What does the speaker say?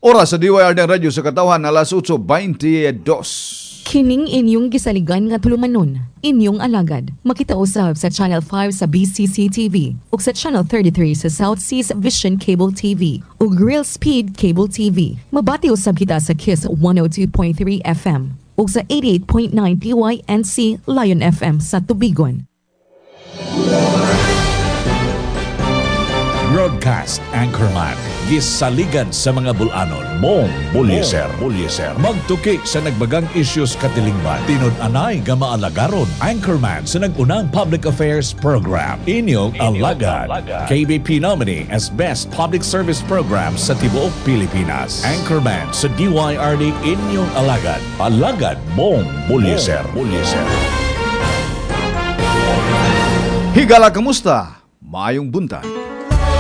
Oras sa DYR ng radyo sa katawan, alas 8:22. Kining inyong gisaligan nga tulumanon, inyong alagad. Makita usab sa Channel 5 sa BCC TV ug sa Channel 33 sa South Seas Vision Cable TV ug Real Speed Cable TV. Mabati usab kita sa KISS 102.3 FM ug sa 88.9 PYNC Lion FM sa Tubigon. Broadcast Anchorman, gisaligan sa mga bulanon, mong Bulyeser. Magtuki sa nagbagang issues katilingban, tinud-anay nga maalagaron. Anchorman sa nagunang public affairs program, inyong alagad. KBP nominee as Best Public Service Program sa tibuok Pilipinas. Anchorman sa DYRD, inyong alagad. Alagad mong Bulyeser. Higala, kamusta? Maayong buntag.